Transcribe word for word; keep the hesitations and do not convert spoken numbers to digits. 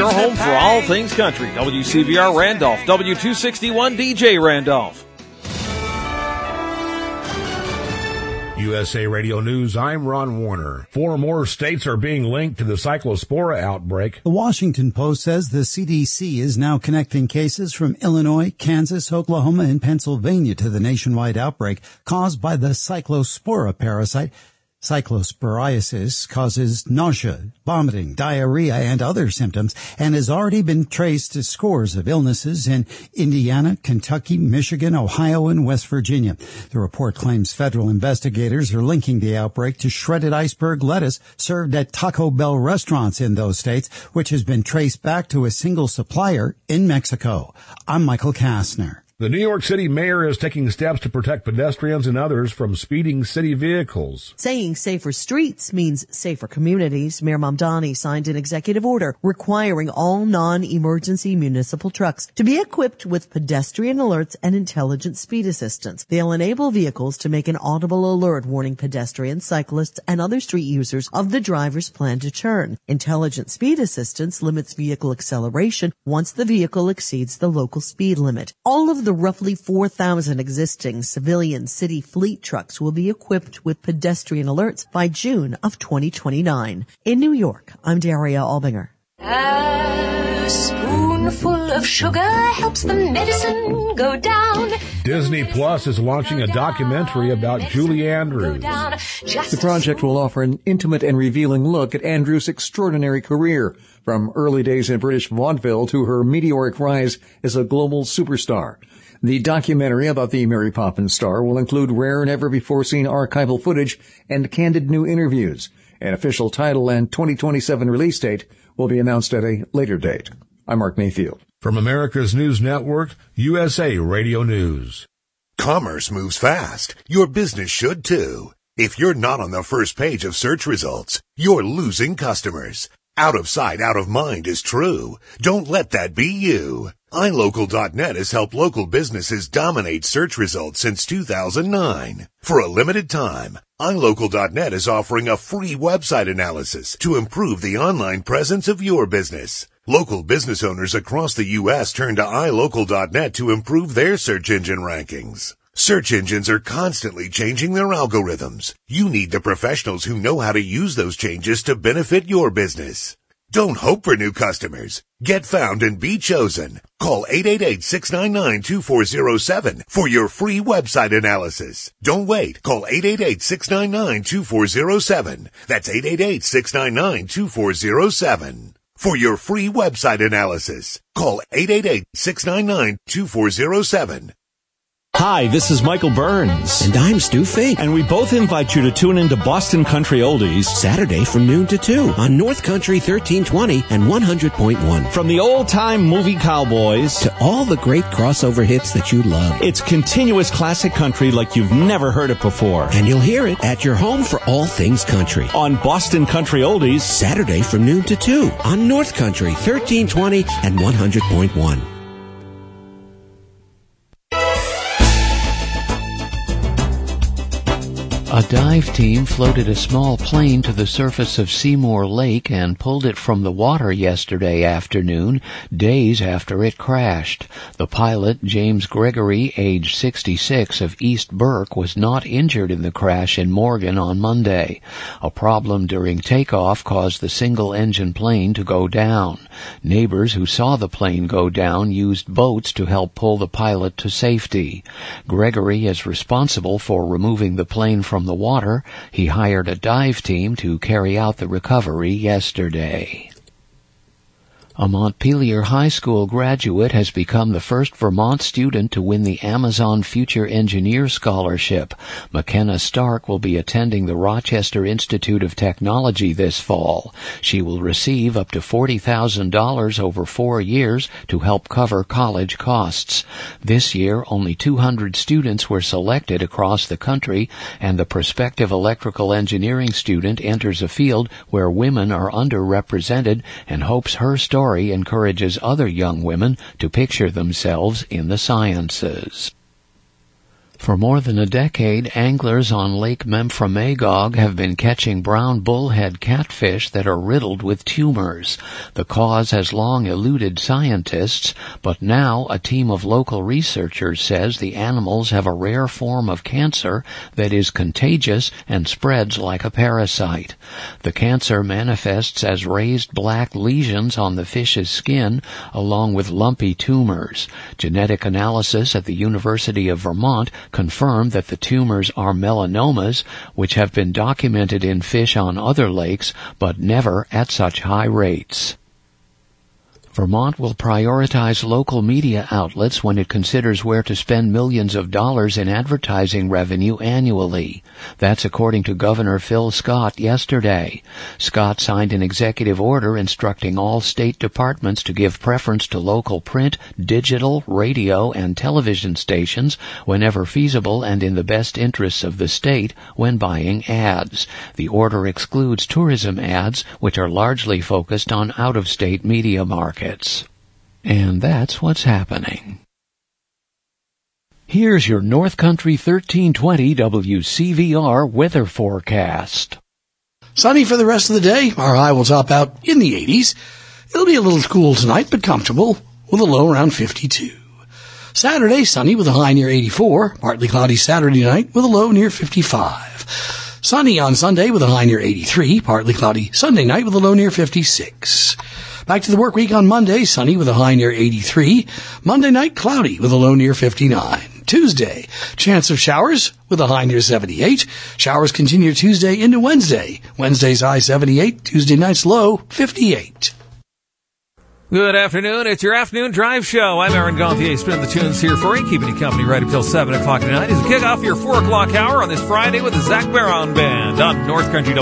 your home for all things country. W C V R Randolph, W two sixty-one D J Randolph. U S A Radio News, I'm Ron Warner. Four more states are being linked to the cyclospora outbreak. The Washington Post says the C D C is now connecting cases from Illinois, Kansas, Oklahoma, and Pennsylvania to the nationwide outbreak caused by the cyclospora parasite. Cyclosporiasis causes nausea, vomiting, diarrhea, and other symptoms, and has already been traced to scores of illnesses in Indiana, Kentucky, Michigan, Ohio, and West Virginia. The report claims federal investigators are linking the outbreak to shredded iceberg lettuce served at Taco Bell restaurants in those states, which has been traced back to a single supplier in Mexico. I'm Michael Kastner. The New York City mayor is taking steps to protect pedestrians and others from speeding city vehicles. Saying safer streets means safer communities. Mayor Mamdani signed an executive order requiring all non-emergency municipal trucks to be equipped with pedestrian alerts and intelligent speed assistance. They'll enable vehicles to make an audible alert warning pedestrians, cyclists, and other street users of the driver's plan to turn. Intelligent speed assistance limits vehicle acceleration once the vehicle exceeds the local speed limit. All of the roughly four thousand existing civilian city fleet trucks will be equipped with pedestrian alerts by June of twenty twenty-nine. In New York, I'm Daria Albinger. A spoonful of sugar helps the medicine go down. Disney Plus is launching a documentary about Julie Andrews. The project will offer an intimate and revealing look at Andrews' extraordinary career, from early days in British vaudeville to her meteoric rise as a global superstar. The documentary about the Mary Poppins star will include rare, never-before-seen archival footage and candid new interviews. An official title and twenty twenty-seven release date will be announced at a later date. I'm Mark Mayfield. From America's News Network, U S A Radio News. Commerce moves fast. Your business should too. If you're not on the first page of search results, you're losing customers. Out of sight, out of mind is true. Don't let that be you. i local dot net has helped local businesses dominate search results since two thousand nine. For a limited time, i local dot net is offering a free website analysis to improve the online presence of your business. Local business owners across the U S turn to i local dot net to improve their search engine rankings. Search engines are constantly changing their algorithms. You need the professionals who know how to use those changes to benefit your business. Don't hope for new customers. Get found and be chosen. Call eight eight eight, six nine nine, two four zero seven for your free website analysis. Don't wait. Call eight eight eight, six nine nine, two four zero seven. That's eight eight eight, six nine nine, two four zero seven. For your free website analysis, call eight eight eight, six nine nine, two four zero seven. Hi, this is Michael Burns. And I'm Stu Fink. And we both invite you to tune into Boston Country Oldies Saturday from noon to two on North Country thirteen twenty and one hundred point one. From the old-time movie cowboys to all the great crossover hits that you love. It's continuous classic country like you've never heard it before. And you'll hear it at your home for all things country. On Boston Country Oldies Saturday from noon to two on North Country thirteen twenty and one hundred point one. A dive team floated a small plane to the surface of Seymour Lake and pulled it from the water yesterday afternoon, days after it crashed. The pilot, James Gregory, age sixty-six, of East Burke, was not injured in the crash in Morgan on Monday. A problem during takeoff caused the single-engine plane to go down. Neighbors who saw the plane go down used boats to help pull the pilot to safety. Gregory is responsible for removing the plane from the water. He hired a dive team to carry out the recovery yesterday. A Montpelier High School graduate has become the first Vermont student to win the Amazon Future Engineer Scholarship. McKenna Stark will be attending the Rochester Institute of Technology this fall. She will receive up to forty thousand dollars over four years to help cover college costs. This year, only two hundred students were selected across the country, and the prospective electrical engineering student enters a field where women are underrepresented and hopes her story encourages other young women to picture themselves in the sciences. For more than a decade, anglers on Lake Memphremagog have been catching brown bullhead catfish that are riddled with tumors. The cause has long eluded scientists, but now a team of local researchers says the animals have a rare form of cancer that is contagious and spreads like a parasite. The cancer manifests as raised black lesions on the fish's skin, along with lumpy tumors. Genetic analysis at the University of Vermont confirmed that the tumors are melanomas, which have been documented in fish on other lakes, but never at such high rates. Vermont will prioritize local media outlets when it considers where to spend millions of dollars in advertising revenue annually. That's according to Governor Phil Scott yesterday. Scott signed an executive order instructing all state departments to give preference to local print, digital, radio, and television stations whenever feasible and in the best interests of the state when buying ads. The order excludes tourism ads, which are largely focused on out-of-state media markets. And that's what's happening. Here's your North Country thirteen twenty W C V R weather forecast. Sunny for the rest of the day. Our high will top out in the eighties. It'll be a little cool tonight, but comfortable, with a low around fifty-two. Saturday, sunny with a high near eighty-four. Partly cloudy Saturday night with a low near fifty-five. Sunny on Sunday with a high near eighty-three. Partly cloudy Sunday night with a low near fifty-six. Back to the work week on Monday, sunny with a high near eighty-three. Monday night, cloudy with a low near fifty-nine. Tuesday, chance of showers with a high near seventy-eight. Showers continue Tuesday into Wednesday. Wednesday's high seventy-eight, Tuesday night's low fifty-eight. Good afternoon. It's your afternoon drive show. I'm Aaron Gauthier, spinning the tunes here for you, keeping you company right until seven o'clock tonight as we kick off your four o'clock hour on this Friday with the Zach Baron Band on North Country